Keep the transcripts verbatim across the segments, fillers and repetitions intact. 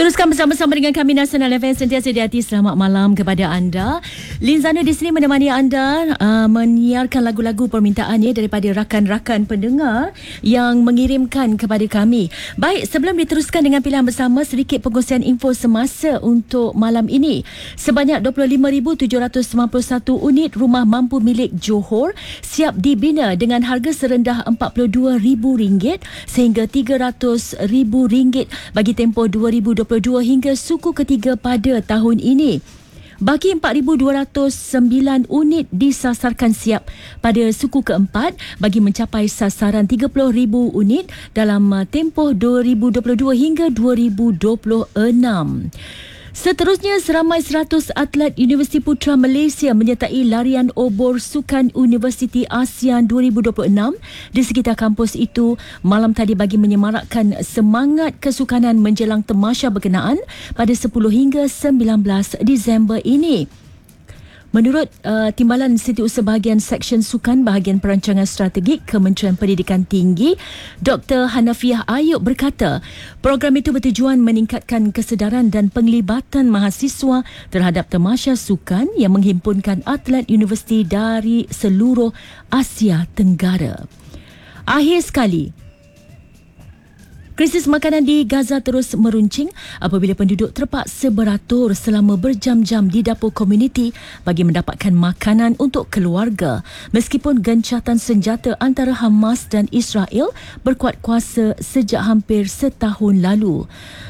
Teruskan bersama-sama dengan kami Nasional F M, sentiasa di hati. Selamat malam kepada anda. Linzana di sini menemani anda uh, menyiarkan lagu-lagu permintaannya daripada rakan-rakan pendengar yang mengirimkan kepada kami. Baik, sebelum diteruskan dengan pilihan bersama, sedikit pengkongsian info semasa untuk malam ini. Sebanyak dua puluh lima ribu tujuh ratus sembilan puluh satu unit rumah mampu milik Johor siap dibina dengan harga serendah empat puluh dua ribu ringgit sehingga tiga ratus ribu ringgit bagi tempoh dua ribu dua puluh dua hingga suku ketiga pada tahun ini. Bagi empat ribu dua ratus sembilan unit disasarkan siap pada suku keempat bagi mencapai sasaran tiga puluh ribu unit dalam tempoh dua ribu dua puluh dua hingga dua ribu dua puluh enam. Seterusnya, seramai seratus atlet Universiti Putra Malaysia menyertai larian obor Sukan Universiti ASEAN dua ribu dua puluh enam di sekitar kampus itu malam tadi bagi menyemarakkan semangat kesukanan menjelang tamasya berkenaan pada sepuluh hingga sembilan belas Disember ini. Menurut uh, Timbalan Setiausaha Bahagian Seksyen Sukan Bahagian Perancangan Strategik Kementerian Pendidikan Tinggi, Doktor Hanafiah Ayub berkata, program itu bertujuan meningkatkan kesedaran dan penglibatan mahasiswa terhadap tamasya sukan yang menghimpunkan atlet universiti dari seluruh Asia Tenggara. Akhir sekali, krisis makanan di Gaza terus meruncing apabila penduduk terpaksa beratur selama berjam-jam di dapur komuniti bagi mendapatkan makanan untuk keluarga meskipun gencatan senjata antara Hamas dan Israel berkuat kuasa sejak hampir setahun lalu.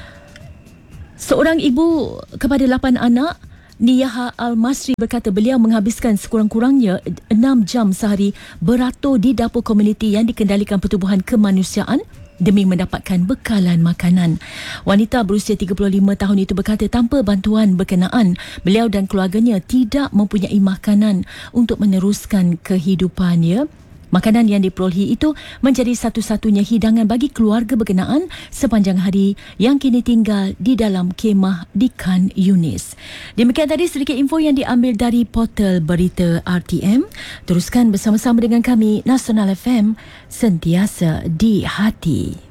Seorang ibu kepada lapan anak, Niyaha Al-Masri berkata beliau menghabiskan sekurang-kurangnya enam jam sehari beratur di dapur komuniti yang dikendalikan Pertubuhan Kemanusiaan demi mendapatkan bekalan makanan. Wanita berusia tiga puluh lima tahun itu berkata tanpa bantuan berkenaan, beliau dan keluarganya tidak mempunyai makanan untuk meneruskan kehidupannya. Makanan yang diperolehi itu menjadi satu-satunya hidangan bagi keluarga berkenaan sepanjang hari yang kini tinggal di dalam kemah di Khan Yunis. Demikian tadi sedikit info yang diambil dari portal berita R T M. Teruskan bersama-sama dengan kami Nasional F M, sentiasa di hati.